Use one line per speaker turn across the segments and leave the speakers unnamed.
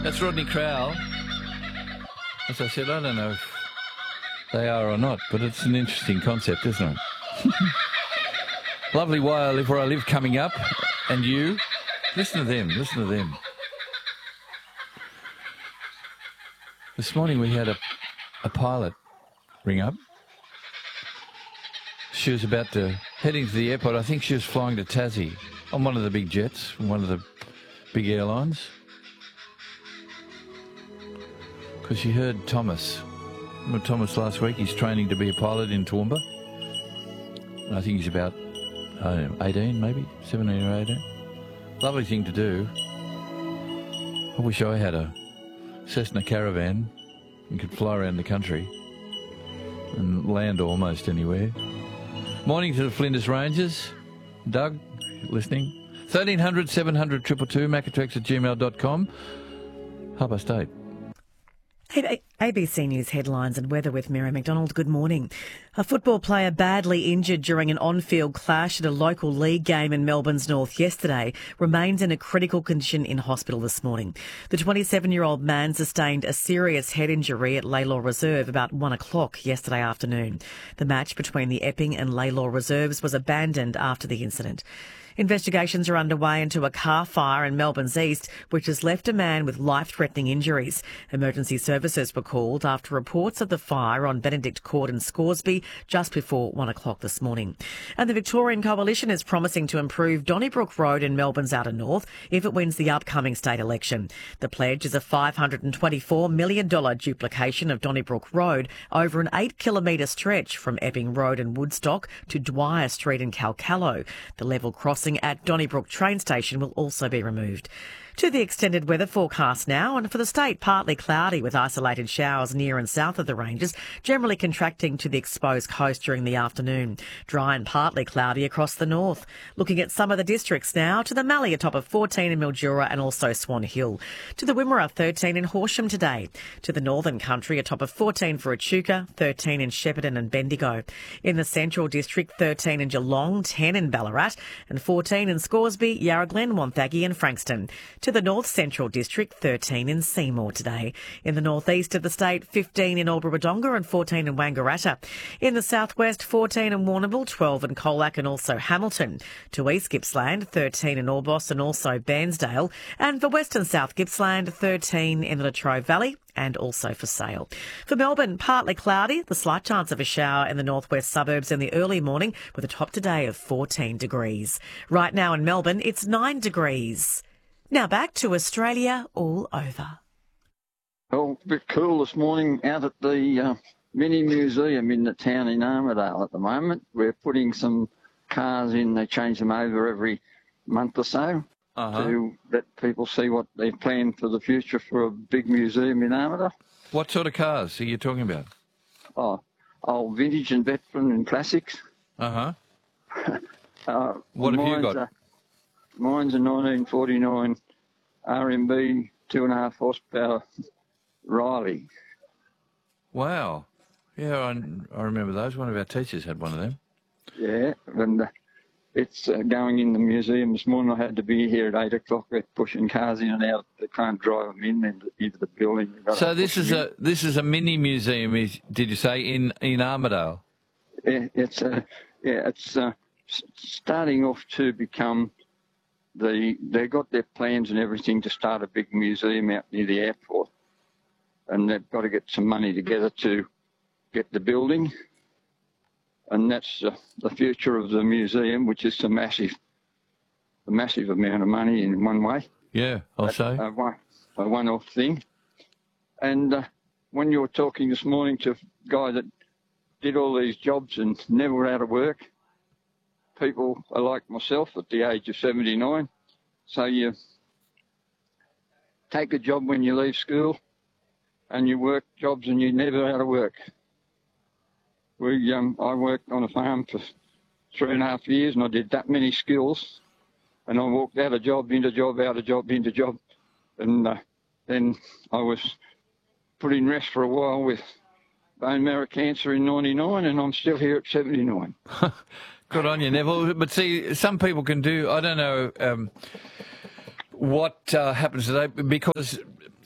That's Rodney Crowell. As I said, I don't know if they are or not, but it's an interesting concept, isn't it? Lovely Why I Live Where I Live coming up. And you, listen to them, listen to them. This morning we had a pilot ring up. She was about to head into the airport. I think she was flying to Tassie on one of the big jets from one of the big airlines. Because she heard Thomas. Remember Thomas last week? He's training to be a pilot in Toowoomba. I think he's about, I don't know, 18 maybe, 17 or 18. Lovely thing to do. I wish I had a Cessna Caravan and could fly around the country and land almost anywhere. Morning to the Flinders Rangers. Doug, listening. 1300 700 222, macatrex@gmail.com. Harbour State.
ABC News headlines and weather with Mary McDonald. Good morning. A football player badly injured during an on-field clash at a local league game in Melbourne's north yesterday remains in a critical condition in hospital this morning. The 27-year-old man sustained a serious head injury at Laylaw Reserve about 1 o'clock yesterday afternoon. The match between the Epping and Laylaw Reserves was abandoned after the incident. Investigations are underway into a car fire in Melbourne's east, which has left a man with life-threatening injuries. Emergency services were called after reports of the fire on Benedict Court in Scoresby just before 1 o'clock this morning. And the Victorian Coalition is promising to improve Donnybrook Road in Melbourne's outer north if it wins the upcoming state election. The pledge is a $524 million duplication of Donnybrook Road over an 8-kilometre stretch from Epping Road in Woodstock to Dwyer Street in Calcallo. The level crossing at Donnybrook train station will also be removed. To the extended weather forecast now, and for the state, partly cloudy with isolated showers near and south of the ranges, generally contracting to the exposed coast during the afternoon. Dry and partly cloudy across the north. Looking at some of the districts now, to the Mallee a top of 14 in Mildura and also Swan Hill. To the Wimmera 13 in Horsham today. To the northern country a top of 14 for Echuca, 13 in Shepparton and Bendigo. In the central district 13 in Geelong, 10 in Ballarat and 14 in Scoresby, Yarra Glen, Wonthaggi and Frankston. To the North Central District, 13 in Seymour today. In the northeast of the state, 15 in Albury-Wodonga and 14 in Wangaratta. In the southwest, 14 in Warrnambool, 12 in Colac and also Hamilton. To East Gippsland, 13 in Orbost and also Bairnsdale. And for West and South Gippsland, 13 in the Latrobe Valley and also for Sale. For Melbourne, partly cloudy, the slight chance of a shower in the northwest suburbs in the early morning with a top today of 14 degrees. Right now in Melbourne, it's 9 degrees. Now back to Australia all over.
Well, a bit cool this morning out at the mini museum in the town in Armidale at the moment. We're putting some cars in. They change them over every month or so to let people see what they've planned for the future for a big museum in Armidale.
What sort of cars are you talking about?
Oh, old vintage and veteran and classics.
What have you got?
Mine's a 1949 RMB 2.5 horsepower Riley.
Wow. Yeah, I remember those. One of our teachers had one of them.
Yeah, and it's going in the museum this morning. I had to be here at 8 o'clock. They're pushing cars in and out. They can't drive them into the building.
So this is a mini museum, did you say, in Armidale?
Yeah, it's starting off to become... They got their plans and everything to start a big museum out near the airport, and they've got to get some money together to get the building, and that's the future of the museum, which is a massive amount of money in one way.
Yeah, I'll say.
A one-off thing. And when you were talking this morning to a guy that did all these jobs and never out of work, people are like myself at the age of 79. So you take a job when you leave school and you work jobs and you're never out of work. I worked on a farm for 3.5 years and I did that many skills, and I walked out of job, into job, out of job, into job. And then I was put in rest for a while with bone marrow cancer in 99, and I'm still here at 79.
Good on you, Neville. But see, some people can do, I don't know what happens today, because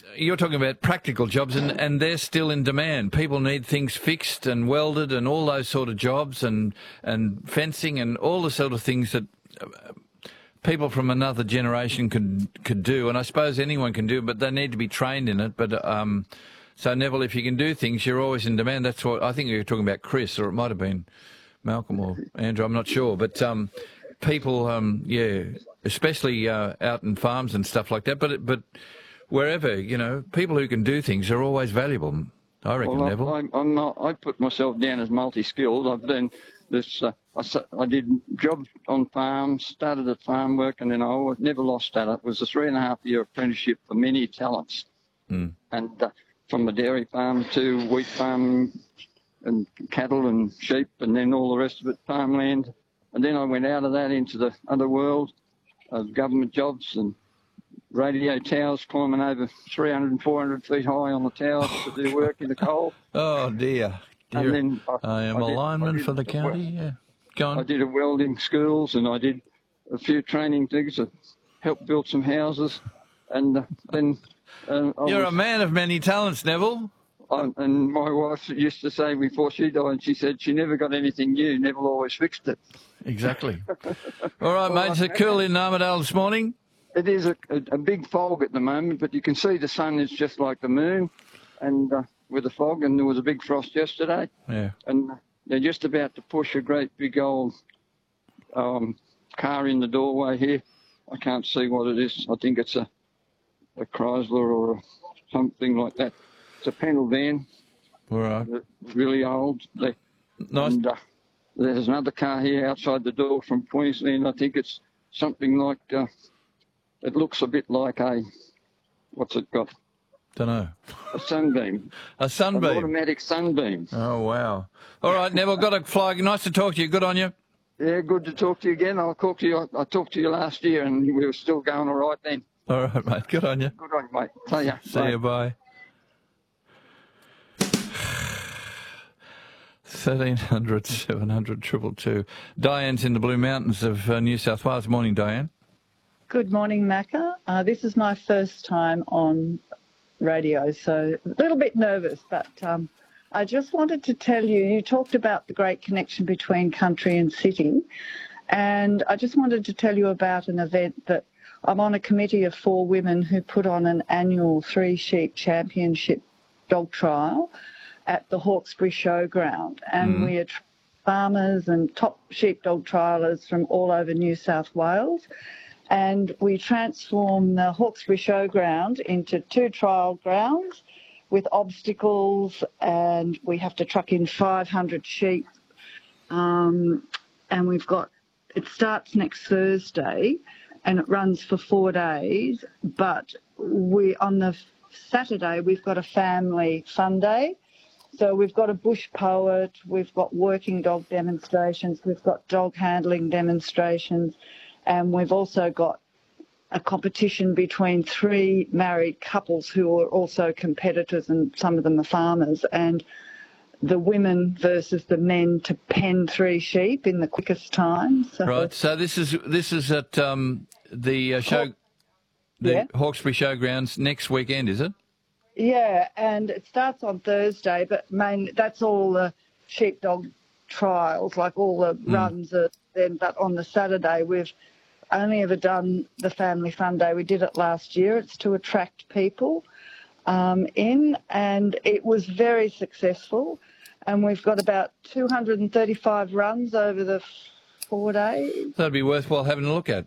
you're talking about practical jobs, and they're still in demand. People need things fixed and welded and all those sort of jobs, and fencing and all the sort of things that people from another generation could do. And I suppose anyone can do it, but they need to be trained in it. But so, Neville, if you can do things, you're always in demand. That's what I think you were talking about, Chris, or it might have been Malcolm or Andrew. I'm not sure, but people, especially out in farms and stuff like that. But wherever, people who can do things are always valuable, I reckon, Neville.
I put myself down as multi-skilled. I've done this. I did jobs on farms, started at farm work, and then I never lost that. It was a 3.5-year apprenticeship for many talents. And from a dairy farm to wheat farm and cattle and sheep, and then all the rest of it, farmland. And then I went out of that into the other world of government jobs and radio towers, climbing over 300 and 400 feet high on the towers to do work in the coal.
Oh, dear.
And then
I am a lineman for the county, yeah. Go on.
I did a welding schools, and I did a few training things. I helped build some houses. And then...
You're a man of many talents, Neville.
And my wife used to say before she died, she said she never got anything new, Neville always fixed it.
Exactly. All right, mate, is it cool in Armidale this morning?
It is a big fog at the moment, but you can see the sun is just like the moon, and with the fog, and there was a big frost yesterday. Yeah. And they're just about to push a great big old car in the doorway here. I can't see what it is. I think it's a Chrysler or something like that. It's a panel van.
All right.
Really old.
Nice.
And there's another car here outside the door from Queensland. I think it's something like, it looks a bit like what's it got?
Don't know.
A sunbeam.
A sunbeam?
An automatic sunbeam.
Oh, wow. All right, Neville, got to fly. Nice to talk to you. Good on you.
Yeah, good to talk to you again. I talked to you last year, and we were still going all right then.
All right, mate. Good on you.
Good on you, mate. See ya.
See you. Bye. 1300 700 222. Diane's in the Blue Mountains of New South Wales. Morning, Diane.
Good morning, Macca. This is my first time on radio, so a little bit nervous, but I just wanted to tell you, you talked about the great connection between country and city, and I just wanted to tell you about an event that I'm on a committee of 4 women who put on an annual 3-sheep championship dog trial at the Hawkesbury Showground, and we are farmers and top sheepdog triallers from all over New South Wales. And we transform the Hawkesbury Showground into 2 trial grounds with obstacles, and we have to truck in 500 sheep. And it starts next Thursday and it runs for 4 days, but on the Saturday we've got a family fun day. So we've got a bush poet, we've got working dog demonstrations, we've got dog handling demonstrations, and we've also got a competition between 3 married couples who are also competitors, and some of them are farmers, and the women versus the men to pen 3 sheep in the quickest time. So,
right. So this is at the Hawkesbury Showgrounds next weekend, is it?
Yeah, and it starts on Thursday, but mainly that's all the sheepdog trials, like all the runs are then. But on the Saturday, we've only ever done the family fun day. We did it last year. It's to attract people in, and it was very successful. And we've got about 235 runs over the 4 days.
That'd be worthwhile having a look at.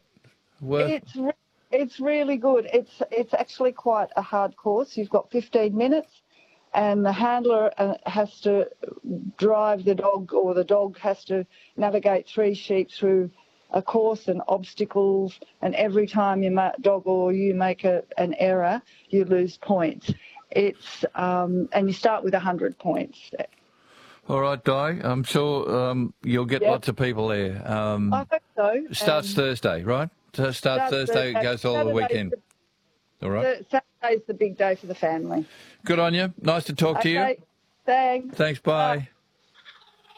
It's really good. It's actually quite a hard course. You've got 15 minutes, and the handler has to drive the dog, or the dog has to navigate 3 sheep through a course and obstacles, and every time you make an error, you lose points. It's and you start with 100 points.
All right, Di. I'm sure you'll get lots of people there.
I hope so.
Starts Thursday, right? Starts Thursday, it goes all the weekend. All right.
Saturday's the big day for the family.
Good on you. Nice to talk to you.
Thanks.
Thanks, bye.